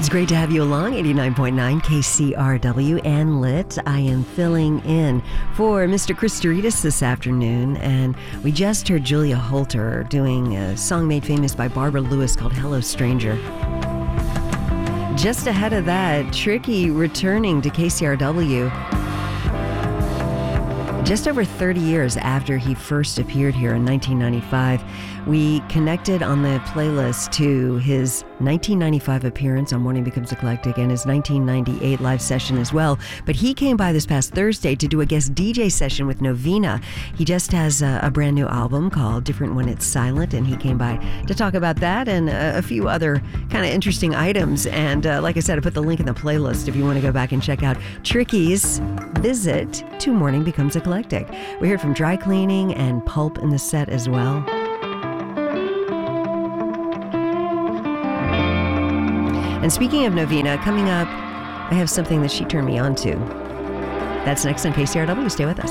It's great to have you along. 89.9 KCRW and Lit. I am filling in for Mr. Chris Doritas this afternoon, and we just heard Julia Holter doing a song made famous by Barbara Lewis called Hello Stranger. Just ahead of that, Tricky returning to KCRW just over 30 years after he first appeared here in 1995. We connected on the playlist to his 1995 appearance on Morning Becomes Eclectic and his 1998 live session as well. But he came by this past Thursday to do a guest DJ session with Novena. He just has a brand new album called Different When It's Silent, and he came by to talk about that and a few other kind of interesting items. And like I said, I put the link in the playlist if you want to go back and check out Tricky's visit to Morning Becomes Eclectic. We heard from Dry Cleaning and Pulp in the set as well. And speaking of Novena, coming up, I have something that she turned me on to. That's next on KCRW. Stay with us.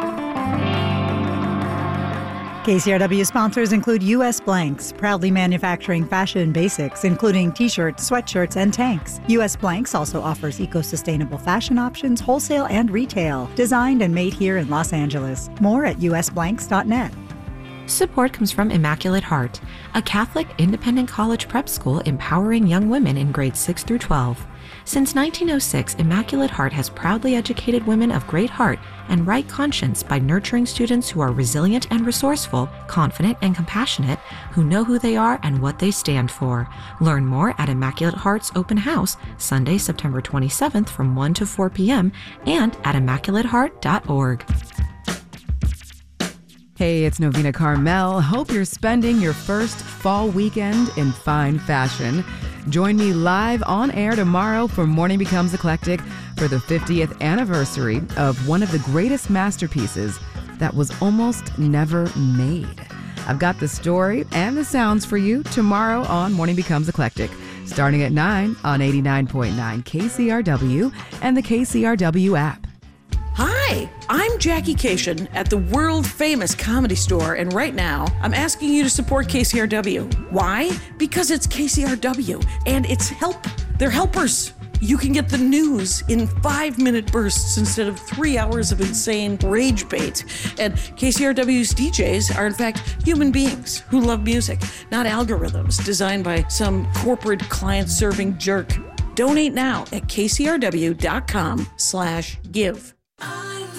KCRW sponsors include U.S. Blanks, proudly manufacturing fashion basics, including t-shirts, sweatshirts, and tanks. U.S. Blanks also offers eco-sustainable fashion options, wholesale and retail, designed and made here in Los Angeles. More at usblanks.net. Support comes from Immaculate Heart, a Catholic independent college prep school empowering young women in grades 6 through 12. Since 1906, Immaculate Heart has proudly educated women of great heart and right conscience by nurturing students who are resilient and resourceful, confident and compassionate, who know who they are and what they stand for. Learn more at Immaculate Heart's open house, Sunday, September 27th from 1 to 4 p.m. and at immaculateheart.org. Hey, it's Novena Carmel. Hope you're spending your first fall weekend in fine fashion. Join me live on air tomorrow for Morning Becomes Eclectic for the 50th anniversary of one of the greatest masterpieces that was almost never made. I've got the story and the sounds for you tomorrow on Morning Becomes Eclectic, starting at 9 on 89.9 KCRW and the KCRW app. Hi, I'm Jackie Cation at the world-famous Comedy Store, and right now, I'm asking you to support KCRW. Why? Because it's KCRW, and they're helpers. You can get the news in 5-minute bursts instead of 3 hours of insane rage bait. And KCRW's DJs are, in fact, human beings who love music, not algorithms designed by some corporate client-serving jerk. Donate now at kcrw.com/give.